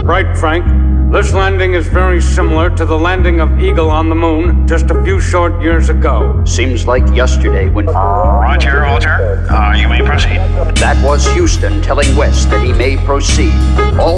Right, Frank. This landing is very similar to the landing of Eagle on the moon just a few short years ago. Seems like yesterday when... Roger. You may proceed. That was Houston telling West that he may proceed. All